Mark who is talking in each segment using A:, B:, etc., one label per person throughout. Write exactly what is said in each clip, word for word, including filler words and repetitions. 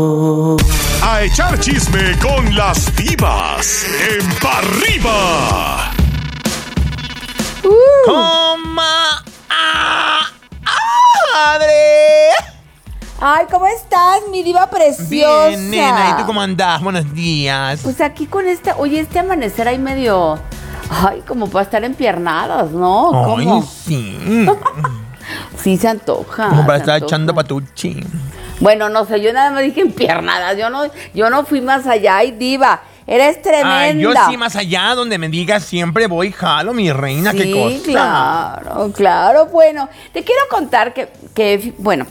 A: A echar chisme con las divas en Pa' Arriba.
B: Uh. ¡Coma! ¡Ah! ¡Madre!
C: Ay, ¿cómo estás, mi diva preciosa?
B: Bien, nena, ¿y tú cómo andás? Buenos días.
C: Pues aquí con este, oye, este amanecer ahí medio, ay, como para estar empiernadas, ¿no?
B: Ay,
C: ¿Cómo?
B: sí.
C: Sí se antoja.
B: Como para
C: se
B: estar
C: antoja.
B: echando patuchi.
C: Bueno, no sé, yo nada más dije empiernadas, yo no, yo no fui más allá, ay, diva, eres tremenda.
B: Ay, yo sí, más allá, donde me digas siempre voy, jalo, mi reina,
C: sí,
B: qué cosa.
C: claro, claro, bueno, te quiero contar que, que bueno,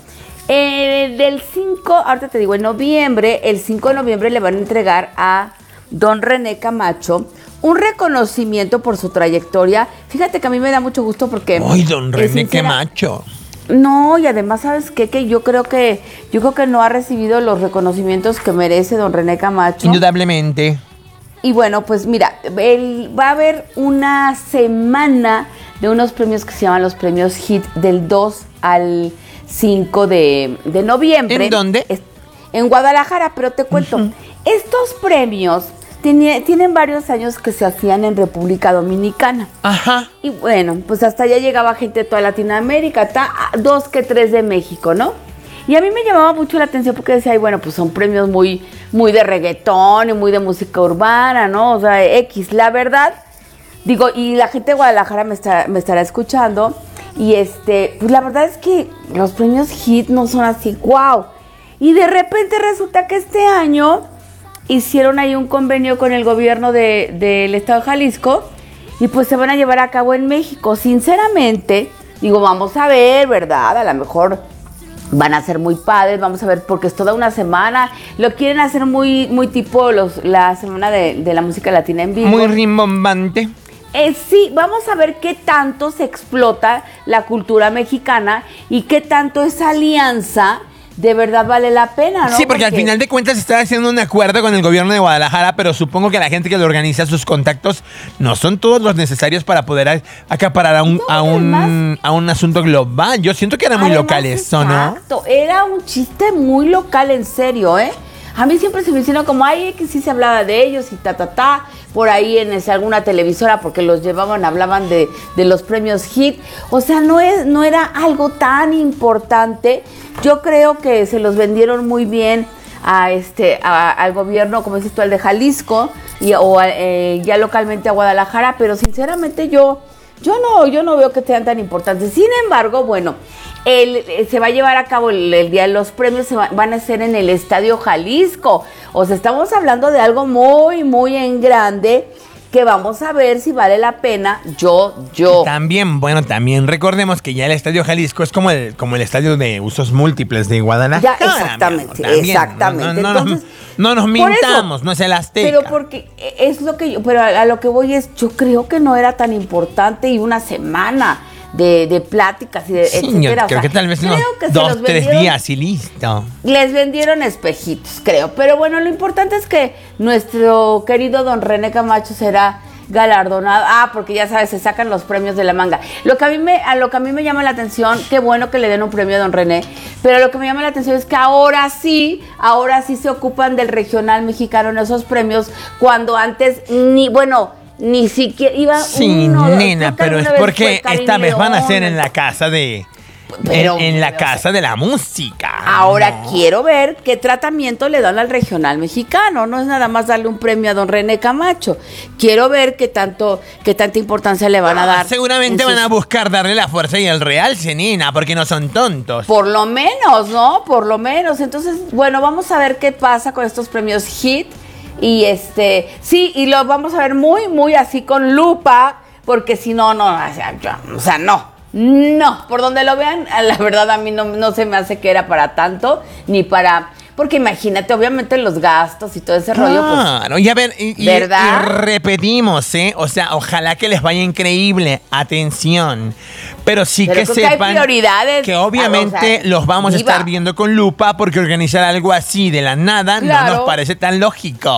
C: eh, del cinco, ahorita te digo, en noviembre, el cinco de noviembre le van a entregar a don René Camacho un reconocimiento por su trayectoria. Fíjate que a mí me da mucho gusto porque...
B: Ay, don René
C: sincera,
B: Camacho.
C: No, y además, ¿sabes qué? Que yo creo que yo creo que no ha recibido los reconocimientos que merece don René Camacho.
B: Indudablemente.
C: Y bueno, pues mira, el, va a haber una semana de unos premios que se llaman los premios Hit del dos al cinco de, de noviembre.
B: ¿En dónde?
C: Es, en Guadalajara, pero te cuento, uh-huh. Estos premios tiene, tienen varios años que se hacían en República Dominicana.
B: Ajá.
C: Y bueno, pues hasta allá llegaba gente de toda Latinoamérica, ta, dos que tres de México, ¿no? Y a mí me llamaba mucho la atención porque decía, ay, bueno, pues son premios muy, muy de reggaetón y muy de música urbana, ¿no? O sea, X, la verdad, digo, y la gente de Guadalajara me, está, me estará escuchando, y este, pues la verdad es que los premios Hit no son así, wow. Y de repente resulta que este año hicieron ahí un convenio con el gobierno de, del estado de Jalisco, y pues se van a llevar a cabo en México. Sinceramente, digo, vamos a ver, ¿verdad? A lo mejor van a ser muy padres, vamos a ver, porque es toda una semana. Lo quieren hacer muy, muy tipo los, la semana de, de la música latina en vivo.
B: Muy rimbombante.
C: Eh, sí, vamos a ver qué tanto se explota la cultura mexicana y qué tanto esa alianza de verdad vale la pena, ¿no?
B: Sí, porque, porque al final de cuentas se está haciendo un acuerdo con el gobierno de Guadalajara, pero supongo que la gente que lo organiza, sus contactos, no son todos los necesarios para poder acaparar a un, no, a un, además, a un asunto global. Yo siento que era muy local eso, ¿no?
C: Exacto, era un chiste muy local, en serio, ¿eh? A mí siempre se me hicieron como, ay, que sí se hablaba de ellos y ta, ta, ta, por ahí en ese, alguna televisora, porque los llevaban, hablaban de, de los premios Hit. O sea, no, es, no era algo tan importante. Yo creo que se los vendieron muy bien a este, a, al gobierno, como dices tú, al de Jalisco, y, o a, eh, ya localmente a Guadalajara, pero sinceramente yo... Yo no, yo no veo que sean tan importantes. Sin embargo, bueno, el, se va a llevar a cabo el, el día de los premios, se va, van a ser en el Estadio Jalisco. O sea, estamos hablando de algo muy, muy en grande, que vamos a ver si vale la pena. Yo, yo.
B: También, bueno, también recordemos que ya el Estadio Jalisco es como el, como el estadio de usos múltiples de Guadalajara.
C: Ya, exactamente,
B: también,
C: exactamente.
B: No, no, no,
C: Entonces,
B: no, no nos mintamos, eso, no es el Azteca.
C: Pero porque es lo que yo, pero a, a lo que voy es, yo creo que no era tan importante y una semana de, de pláticas y de
B: sí,
C: etcétera.
B: Yo creo o sea, que tal vez unos dos, tres días y listo.
C: Les vendieron espejitos, creo. Pero bueno, lo importante es que nuestro querido don René Camacho será galardonado. Ah, porque ya sabes, se sacan los premios de la manga. Lo que a mí me, a lo que a mí me llama la atención, qué bueno que le den un premio a don René, pero lo que me llama la atención es que ahora sí, ahora sí se ocupan del regional mexicano en esos premios, cuando antes ni, bueno, ni siquiera iba
B: sí,
C: uno.
B: nena, pero es porque esta vez van a ser en la casa de... Pero, en, en la casa sea, de la música.
C: Ahora no. Quiero ver qué tratamiento le dan al regional mexicano. No es nada más darle un premio a don René Camacho. Quiero ver qué tanto, qué tanta importancia le van a dar.
B: Ah, seguramente van sus... a buscar darle la fuerza y el realce, nena, porque no son tontos.
C: Por lo menos, ¿no? Por lo menos. Entonces, bueno, vamos a ver qué pasa con estos premios Hit. Y este, sí, y lo vamos a ver muy, muy así con lupa, porque si no, no, o sea, yo, o sea no. No, por donde lo vean, la verdad a mí no, no se me hace que era para tanto, ni para... Porque imagínate, obviamente los gastos y todo ese
B: claro,
C: rollo, pues...
B: Claro, y a ver, y,
C: ¿verdad?
B: Y repetimos, ¿eh? O sea, ojalá que les vaya increíble, atención. Pero sí Pero que sepan
C: que, hay prioridades,
B: que obviamente o sea, los vamos diva. a estar viendo con lupa, porque organizar algo así de la nada claro. no nos parece tan lógico.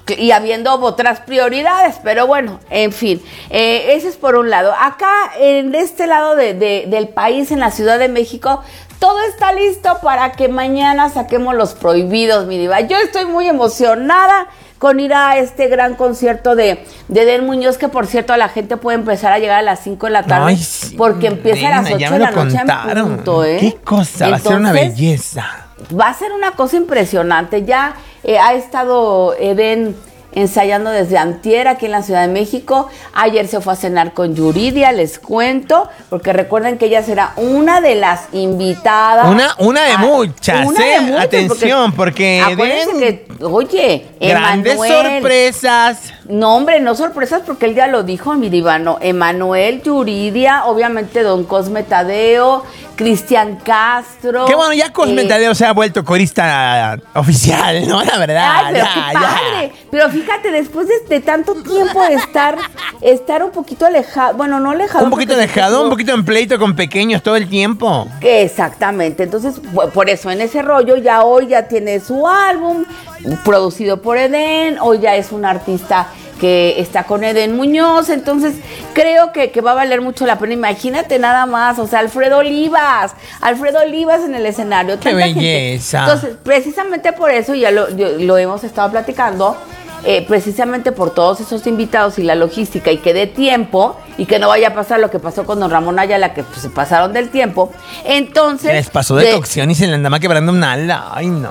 C: y habiendo otras prioridades, pero bueno, en fin, eh, ese es por un lado. Acá, en este lado de, de, del país, en la Ciudad de México, todo está listo para que mañana saquemos los prohibidos, mi diva. Yo estoy muy emocionada con ir a este gran concierto de, de Edén Muñoz, que por cierto la gente puede empezar a llegar a las cinco de la tarde. Ay, sí, porque empieza nena, a las ocho de la noche en punto, ¿eh?
B: Qué cosa, Entonces, va a ser una belleza.
C: Va a ser una cosa impresionante. Ya eh, ha estado Edén ensayando desde antier aquí en la Ciudad de México. Ayer se fue a cenar con Yuridia, les cuento, porque recuerden que ella será una de las invitadas.
B: Una, una de a, muchas, una ¿eh? De muchas, Atención, porque, porque
C: Edén, que, oye,
B: grandes Emanuel, sorpresas.
C: No, hombre, no sorpresas, porque él ya lo dijo, mi divano. Emanuel, Yuridia, obviamente Don Cosme Tadeo, Cristian Castro.
B: Que bueno, ya Cosme eh, Tadeo se ha vuelto corista oficial, ¿no? La verdad.
C: Ay, pero
B: ya,
C: qué padre. Ya. Pero fíjate, después de, de tanto tiempo de estar, estar un poquito alejado, bueno, no alejado.
B: Un poquito alejado, un poquito en pleito con pequeños todo el tiempo.
C: Exactamente. Entonces, por eso en ese rollo ya hoy ya tiene su álbum producido por Edén, hoy ya es un artista que está con Edén Muñoz, entonces creo que, que va a valer mucho la pena. Imagínate nada más, o sea, Alfredo Olivas, Alfredo Olivas en el escenario.
B: ¡Qué belleza!
C: Gente. Entonces, precisamente por eso, ya lo, lo hemos estado platicando, eh, precisamente por todos esos invitados y la logística, y que dé tiempo, y que no vaya a pasar lo que pasó con don Ramón Ayala, que pues, se pasaron del tiempo. Entonces...
B: Les pasó de, de cocción y se le andaba quebrando un ala. Ay, no.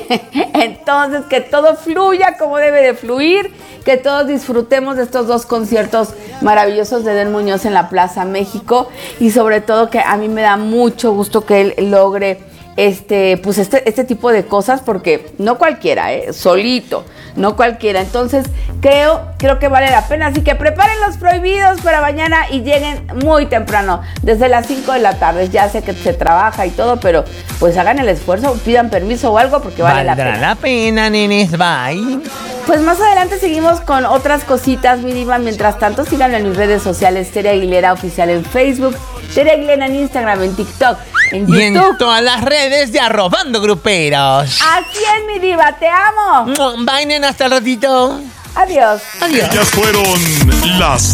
C: Entonces, que todo fluya como debe de fluir, que todos disfrutemos de estos dos conciertos maravillosos de Edén Muñoz en la Plaza México, y sobre todo que a mí me da mucho gusto que él logre este, pues este, este tipo de cosas, porque no cualquiera, ¿eh? Solito, no cualquiera. Entonces, creo, creo que vale la pena. Así que preparen los prohibidos para mañana y lleguen muy temprano, desde las cinco de la tarde. Ya sé que se trabaja y todo, pero pues hagan el esfuerzo, pidan permiso o algo, porque vale la pena.
B: Valdrá la pena, nenes, bye.
C: Pues más adelante seguimos con otras cositas, mi diva. Mientras tanto, síganme en mis redes sociales, Tere Aguilera Oficial en Facebook, Tere Aguilera en Instagram, en TikTok, en YouTube.
B: Y en todas las redes de Arrobando Gruperos.
C: Así es, mi diva, te amo.
B: Bye, nena, hasta el ratito.
C: Adiós.
B: Adiós.
A: Ellas fueron las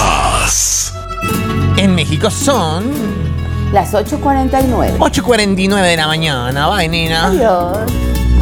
A: divas.
B: En México son...
C: las ocho cuarenta y nueve.
B: ocho cuarenta y nueve de la mañana. Bye, nena.
C: Adiós.